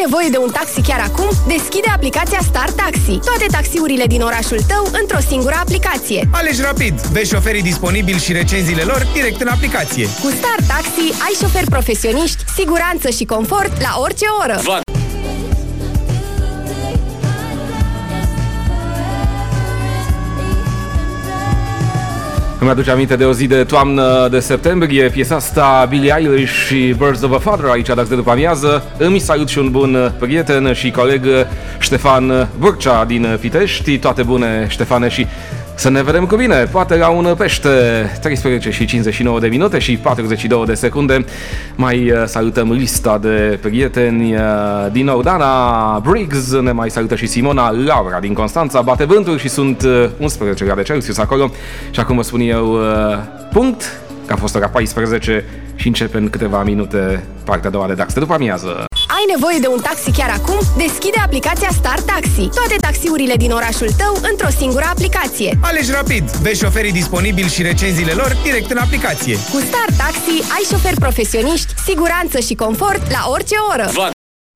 nevoie de un taxi chiar acum? Deschide aplicația Star Taxi. Toate taxiurile din orașul tău într-o singură aplicație. Alegi rapid, vezi șoferii disponibili și recenziile lor direct în aplicație. Cu Star Taxi ai șoferi profesioniști, siguranță și confort la orice oră. Îmi aduce aminte de o zi de toamnă de septembrie, piesa asta Billie Eilish și Birds of a Father aici dați de după amiază. Îmi salut și un bun prieten și coleg Ștefan Burcea din Pitești. Toate bune, Ștefane, și să ne vedem cu bine, poate la un pește. 13 și 59 de minute și 42 de secunde. Mai salutăm lista de prieteni. Din nou Dana Briggs, ne mai salută și Simona. Laura din Constanța bate vântul și sunt 11 grade Celsius acolo. Și acum vă spun eu punct, că a fost ora 14 și începe în câteva minute partea a doua de Dax de după amiază. Ai nevoie de un taxi chiar acum? Deschide aplicația Star Taxi. Toate taxiurile din orașul tău într-o singură aplicație. Alegi rapid, vezi șoferii disponibili și recenziile lor direct în aplicație. Cu Star Taxi ai șoferi profesioniști, siguranță și confort la orice oră.